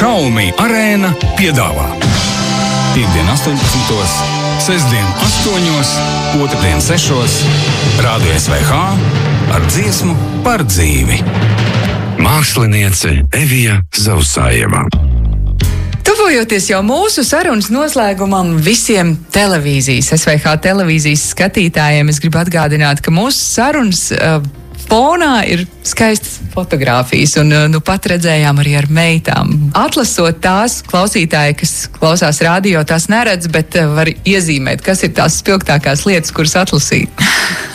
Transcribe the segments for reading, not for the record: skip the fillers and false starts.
Xiaomi Arēna piedāvā Piektdien 18, sestdien 8, otrdien 6, Rādio SVH ar dziesmu par dzīvi. Māksliniece Evija Zausājeva. Tuvojoties jau mūsu sarunas noslēgumam visiem televīzijas, SVH televīzijas skatītājiem, es gribu atgādināt, ka mūsu sarunas fonā ir skaistas fotogrāfijas, un pat redzējām arī ar meitām. Atlasot tās, klausītāji, kas klausās radio, tās neredz, bet var iezīmēt, kas ir tās spilgtākās lietas, kuras atlasīt.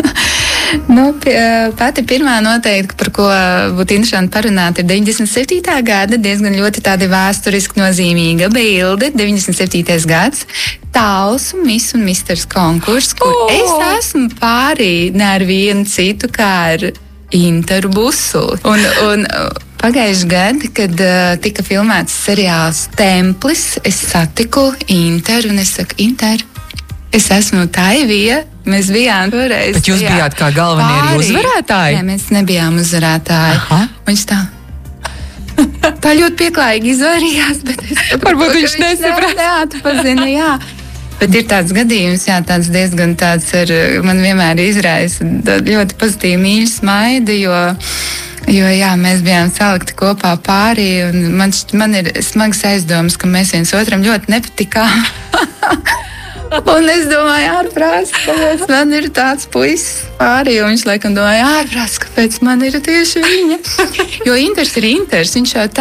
Pati pirmā noteikti, par ko būtu interesanti parunāt, ir 97. gada, diezgan ļoti tāda vēsturiski nozīmīga bilde, 97. gads, Talsu Miss un Misters konkurss, kur es esmu pārī ne ar vienu citu, kā ar Interu Busuli. Un pagājuši gadi, kad tika filmēts seriāls Templis, es satiku Interu un es saku, Inter, es esmu Taivija. Mēs bijām toreiz. Bet jūs bijāt kā galvenie arī uzvarētāji? Nē, mēs nebijām uzvarētāji. Aha. Viņš tā ļoti pieklājīgi izvairījās, bet varbūt viņš nesaprata. Neatpazina, jā. Bet ir tāds gadījums, jā, tāds diezgan tāds man vienmēr izraisa ļoti pozitīvi mīļu smaidu, jo jā, mēs bijām salikti kopā pārī, un man ir smags aizdomas, ka mēs viens otram ļoti nepatikām. Un es domāju, ārprāts, kāpēc man ir tāds puisis pārī, un viņš laikam domāja, ārprāts, kāpēc man ir tieši viņa. Jo Inters ir Inters, viņš jau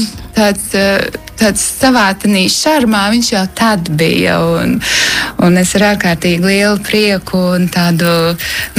tāds savā tanī šarmā, viņš jau tad bija, un es ar ārkārtīgi lielu prieku un tādu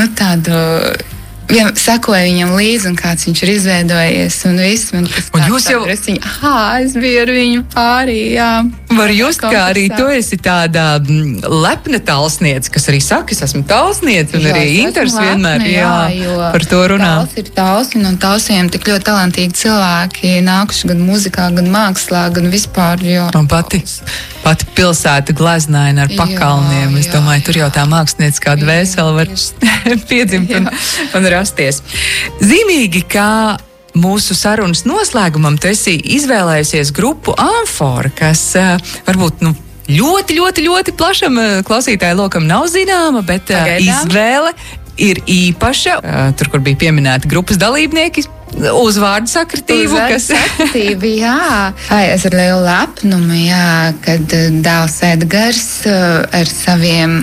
sakoju viņam līdzi, un kāds viņš ir izveidojies, un viss man tas un jūs jau... es biju ar viņu pārī, jā. Var just, kā arī tu esi tāda lepna talsniece, kas arī saka, es esmu talsniece, un arī Inters vienmēr par to runā. Tals ir talsni, un talsiem tik ļoti talantīgi cilvēki nākuši gan muzikā, gan mākslā, gan vispār, jo... Un pati pilsēta glaznaina ar pakalniem, es domāju, tur jau tā mākslinieciskā dvēsele var piedzimt un rasties. Zīmīgi, kā mūsu sarunas noslēgumam tu esi izvēlējusies grupu Amfora, kas varbūt ļoti, ļoti, ļoti plašam klausītāju lokam nav zināma, bet izvēle ir īpaša. Tur, kur bija pieminēti grupas dalībnieki, uzvārdu sakritību. Jā. Es ar lielu lepnumu, kad dēls Edgars ar saviem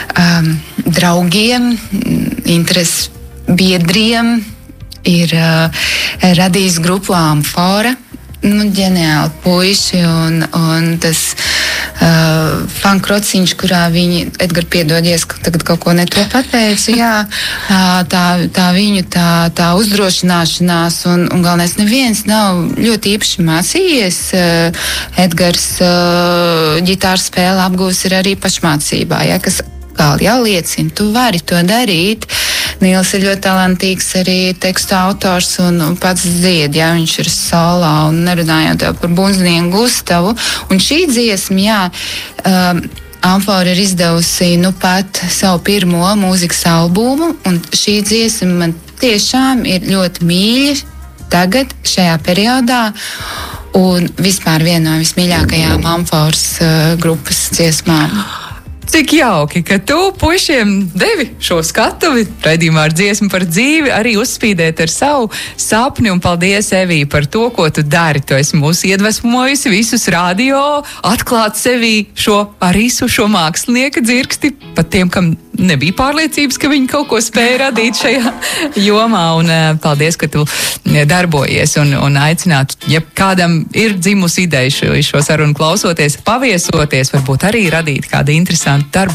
draugiem, intereses biedriem ir radījis grupu Amfora. Ģeniāli puiši un tas fankrociņš, kurā viņi, Edgar, piedodies, ka tagad kaut ko ne to pateicu, jā, tā viņu tā uzdrošināšanās un galvenais neviens nav ļoti īpaši mācījies. Edgars ģitāras spēle apgūs ir arī pašmācībā, jā, kas jau liecina, tu vari to darīt. Nils ir ļoti talantīgs arī tekstu autors un pats dzied, jā, viņš ir solā un nerunājot jau par bunznieku Gustavu. Un šī dziesma, Amfora ir izdevusi pat savu pirmo mūzikas albumu, un šī dziesma man tiešām ir ļoti mīļa tagad, šajā periodā, un vispār viena no vismīļākajām Amforas grupas dziesmām. Cik jauki, ka tu puišiem devi šo skatuvi raidījumā ar dziesmu par dzīvi, arī uzspīdēt ar savu sapni, un paldies, Evija, par to, ko tu dari. Tu esi mūs iedvesmojusi visus radio, atklāt sevī šo mākslinieka dzirksti, pat tiem, kam nebija pārliecības, ka viņi kaut ko spēja radīt šajā jomā, un paldies, ka tu darbojies un aicinātu, ja kādam ir dzimusi ideja šo sarunu klausoties, paviesoties, varbūt arī radīt kādu interesantu darbu